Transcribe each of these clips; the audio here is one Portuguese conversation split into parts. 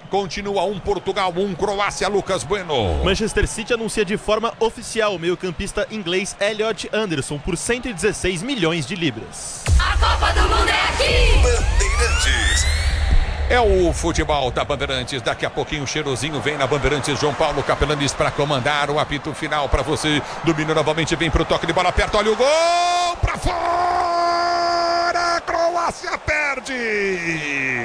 Continua 1 Portugal, 1 Croácia, Lucas Bueno. Manchester City anuncia de forma oficial o meio-campista inglês Elliot Anderson por 116 milhões de libras. A Copa do Mundo é aqui! Bandeirantes. É o futebol da Bandeirantes. Daqui a pouquinho o cheirosinho vem na Bandeirantes. João Paulo Capelanes para comandar o apito final para você. Domínio novamente, vem pro toque de bola perto. Olha o gol para fora. A Croácia perde.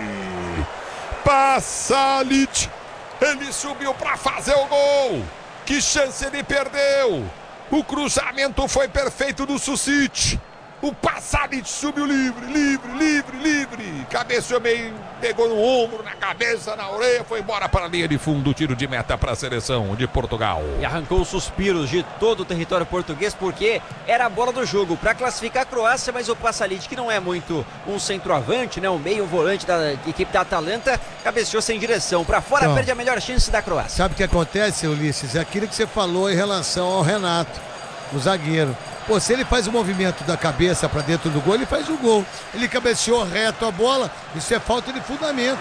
Pasalic. Ele subiu para fazer o gol. Que chance ele perdeu. O cruzamento foi perfeito do Susic. O Pasalic subiu livre. Cabeceou meio, pegou no ombro, na cabeça, na orelha, foi embora para a linha de fundo. Tiro de meta para a seleção de Portugal. E arrancou os suspiros de todo o território português, porque era a bola do jogo para classificar a Croácia, mas o Pasalic, que não é muito um centroavante, né, um meio volante da equipe da Atalanta, cabeceou sem direção. Para fora, perde a melhor chance da Croácia. Sabe o que acontece, Ulisses? É aquilo que você falou em relação ao Renato, o zagueiro. Pô, se ele faz o movimento da cabeça para dentro do gol, ele faz o gol. Ele cabeceou reto a bola, isso é falta de fundamento.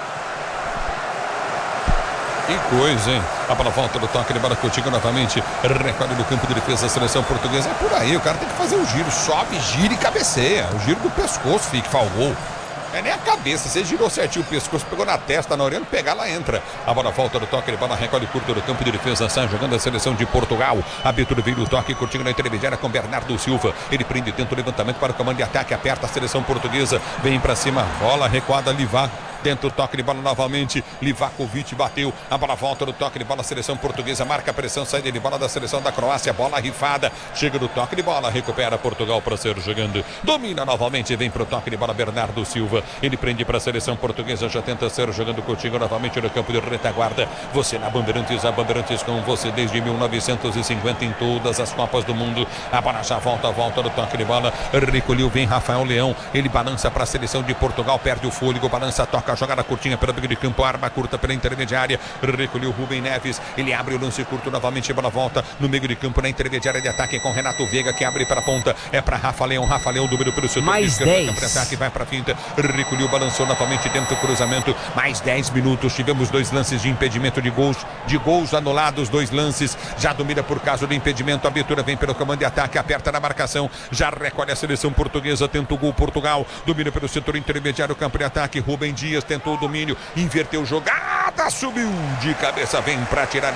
Que coisa, hein? A bola volta do toque de bola contigo novamente. Recolhe no campo de defesa da seleção portuguesa. É por aí, o cara tem que fazer o giro. Sobe, gira e cabeceia. O giro do pescoço, fica, faz o gol. É nem a cabeça, você girou certinho o pescoço, pegou na testa, na orelha, pegar, ela entra. A bola volta do toque de bola, recolhe curto do campo de defesa, sai jogando a seleção de Portugal. Abertura veio do toque, curtindo na intermediária com Bernardo Silva. Ele prende dentro do levantamento para o comando de ataque, aperta a seleção portuguesa, vem para cima, bola recuada, Livac. Dentro do toque de bola novamente, Livakovic bateu, a bola volta do toque de bola, seleção portuguesa marca a pressão, saída de bola da seleção da Croácia, bola rifada, chega do toque de bola, recupera Portugal para ser jogando, domina novamente, vem pro toque de bola Bernardo Silva, ele prende para a seleção portuguesa, já tenta ser jogando contigo novamente no campo de retaguarda, você na Bandeirantes, a Bandeirantes com você desde 1950 em todas as Copas do Mundo, a bola já volta do toque de bola, recolheu, vem Rafael Leão, ele balança para a seleção de Portugal, perde o fôlego, balança, toca, a jogada curtinha pela briga de campo, arma curta pela intermediária, recolheu Rubem Neves, ele abre o lance curto novamente, bola volta no meio de campo, na intermediária de ataque com Renato Veiga, que abre para a ponta, é para Rafa Leão, número pelo setor mais esquerdo, ataque, vai para a finta, recolheu, balançou novamente dentro do cruzamento, mais 10 minutos, tivemos 2 lances de impedimento de gols anulados, 2 lances, já domina por causa do impedimento, a abertura vem pelo comando de ataque, aperta na marcação, já recolhe a seleção portuguesa, tenta o gol Portugal, domina pelo setor intermediário, campo de ataque, Rubem Dias tentou o domínio, inverteu jogada, subiu de cabeça, vem para tirar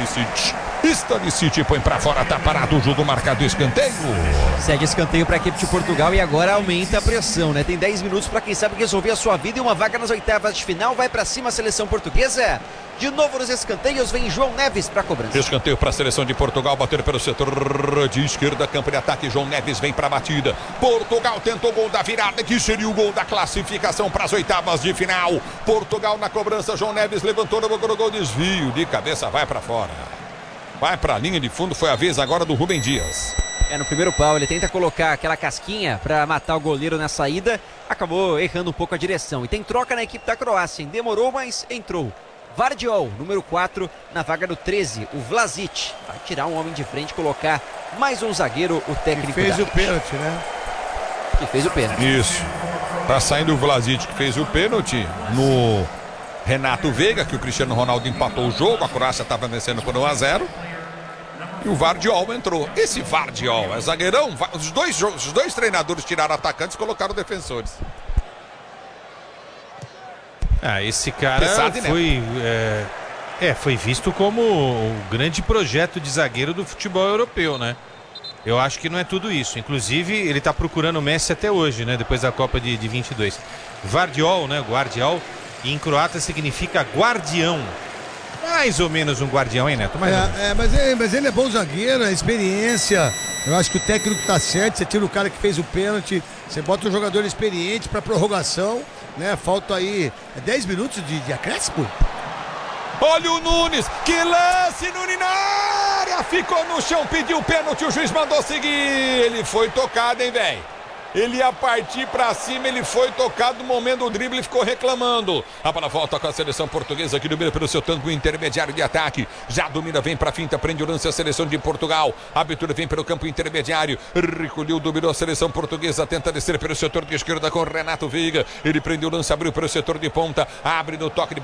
Stanisic põe para fora, tá parado o jogo, marcado escanteio. Cede escanteio para a equipe de Portugal e agora aumenta a pressão, né? Tem 10 minutos para quem sabe resolver a sua vida e uma vaga nas oitavas de final, vai para cima a seleção portuguesa. De novo nos escanteios, vem João Neves para a cobrança. Escanteio para a seleção de Portugal, bater pelo setor de esquerda, campo de ataque, João Neves vem para a batida. Portugal tentou o gol da virada, que seria o gol da classificação para as oitavas de final. Portugal na cobrança, João Neves levantou no gol, desvio de cabeça, vai para fora. Vai para a linha de fundo, foi a vez agora do Rubem Dias. No primeiro pau, ele tenta colocar aquela casquinha para matar o goleiro na saída, acabou errando um pouco a direção. E tem troca na equipe da Croácia, hein? Demorou, mas entrou. Vardiol, número 4, na vaga do 13, o Vlasic. Vai tirar um homem de frente, colocar mais um zagueiro, o técnico. Que fez o pênalti, né? Que fez o pênalti. Isso. Tá saindo o Vlasic, que fez o pênalti no Renato Veiga, que o Cristiano Ronaldo empatou o jogo, a Croácia estava vencendo por 1-0. E o Vardiol entrou. Esse Vardiol é zagueirão. Os dois treinadores tiraram atacantes e colocaram defensores. Esse cara foi visto como o grande projeto de zagueiro do futebol europeu, né? Eu acho que não é tudo isso. Inclusive, ele tá procurando o Messi até hoje, né? Depois da Copa de 22. Vardiol, né? Guardiol, em croata significa guardião. Mais ou menos um guardião, hein, Neto? Mas ele é bom zagueiro, é experiência. Eu acho que o técnico tá certo. Você tira o cara que fez o pênalti, você bota um jogador experiente pra prorrogação, né? Falta aí 10 minutos de acréscimo. Olha o Nunes, que lance, Nunes na área, ficou no chão, pediu pênalti, o juiz mandou seguir. Ele foi tocado, hein, velho? Ele ia partir pra cima, ele foi tocado no momento do drible, ele ficou reclamando. A bola volta com a seleção portuguesa, que domina pelo seu tanque intermediário de ataque. Já domina, vem pra finta, prende o lance a seleção de Portugal. A abertura vem pelo campo intermediário. Recolheu, dominou a seleção portuguesa, tenta descer pelo setor de esquerda com Renato Veiga. Ele prende o lance, abriu pelo setor de ponta, abre no toque de